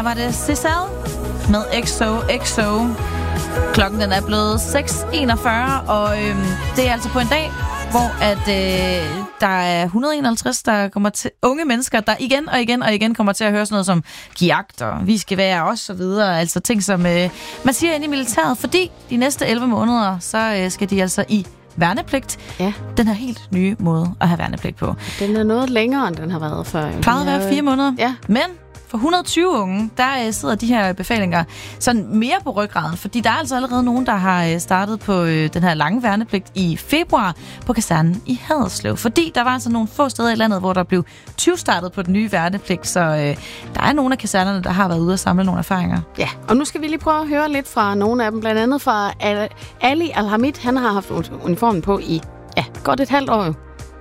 var det Cézanne med XOXO. Klokken den er blevet 6:41, og det er altså på en dag, hvor at der er 151 der kommer til, unge mennesker, der igen og igen kommer til at høre sådan noget som giagt og vi skal være og så videre. Altså ting, som man siger inde i militæret, fordi de næste 11 måneder, så skal de altså i værnepligt. Ja. Den her helt nye måde at have værnepligt på. Den er noget længere, end den har været før. Plejede at være 4 måneder. Ja. Men for 120 unge, der sidder de her befalinger sådan mere på ryggraden, fordi der er altså allerede nogen, der har startet på den her lange værnepligt i februar på kasernen i Haderslev. Fordi der var altså nogle få steder i landet, hvor der blev 20 startet på den nye værnepligt, så der er nogle af kasernerne, der har været ude og samle nogle erfaringer. Ja, og nu skal vi lige prøve at høre lidt fra nogle af dem, blandt andet fra Ali Al-Hamid. Han har haft uniformen på i godt et halvt år.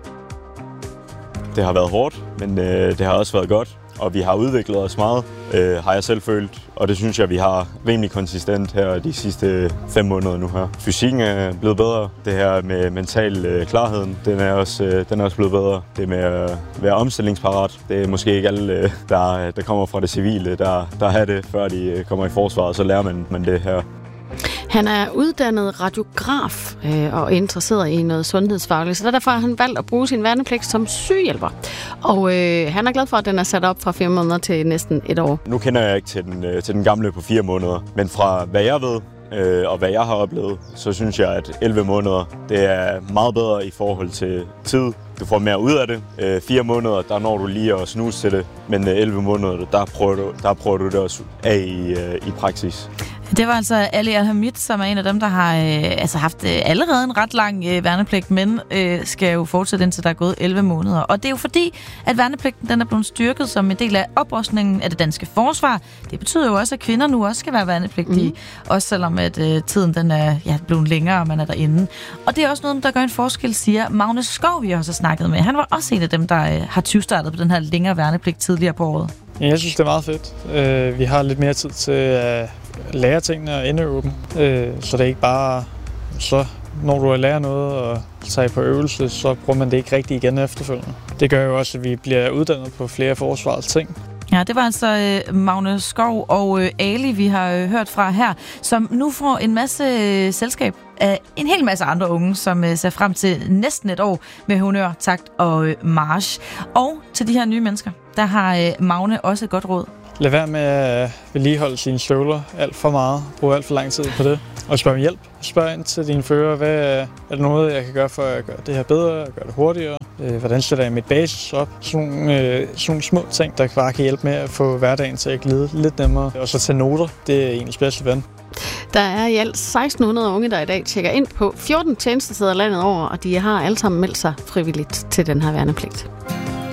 Det har været hårdt, men det har også været godt. Og vi har udviklet os meget, har jeg selv følt. Og det synes jeg, vi har rimelig konsistent her de sidste 5 måneder nu her. Fysikken er blevet bedre. Det her med mental klarheden, den er også blevet bedre. Det med at være omstillingsparat. Det er måske ikke alle, der kommer fra det civile, der har det, før de kommer i forsvaret. Så lærer man det her. Han er uddannet radiograf og interesseret i noget sundhedsfagligt, så derfor har han valgt at bruge sin værnepligt som sygehjælper. Og han er glad for, at den er sat op fra 4 måneder til næsten 1 år. Nu kender jeg ikke til den gamle på 4 måneder, men fra hvad jeg ved og hvad jeg har oplevet, så synes jeg, at 11 måneder det er meget bedre i forhold til tid. Du får mere ud af det. 4 måneder, der når du lige at snuse til det, men 11 måneder, der prøver du det også af i praksis. Det var altså Ali Al-Hamid, som er en af dem, der har haft allerede en ret lang værnepligt, men skal jo fortsætte indtil der er gået 11 måneder. Og det er jo fordi, at værnepligten den er blevet styrket som en del af oprustningen af det danske forsvar. Det betyder jo også, at kvinder nu også skal være værnepligtige, også selvom at tiden den er blevet længere, og man er derinde. Og det er også noget, der gør en forskel, siger Magnus Skov, vi også har snakket med. Han var også en af dem, der har 20-startet på den her længere værnepligt tidligere på året. Ja, jeg synes, det er meget fedt. Vi har lidt mere tid til at lære tingene og indøve dem. Så det er ikke bare, så når du lærer noget og tager på øvelse, så bruger man det ikke rigtig igen efterfølgende. Det gør jo også, at vi bliver uddannet på flere forsvarets ting. Ja, det var altså Magnus Skov og Ali, vi har hørt fra her, som nu får en masse selskab af en hel masse andre unge, som ser frem til næsten 1 år med honør, takt og march. Og til de her nye mennesker, der har Magne også et godt råd. Lad være med at vedligeholde sine støvler alt for meget. Brug alt for lang tid på det. Og spørg om hjælp. Spørg ind til dine fører, hvad er der noget, jeg kan gøre for at gøre det her bedre, gøre det hurtigere? Hvordan sætter jeg mit basis op? Sådan nogle små ting, der bare kan hjælpe med at få hverdagen til at glide lidt nemmere. Og så tage noter. Det er ens bedste ven. Der er i alt 1600 unge, der i dag tjekker ind på 14 tjenestesteder landet over, og de har alle sammen meldt sig frivilligt til den her værnepligt.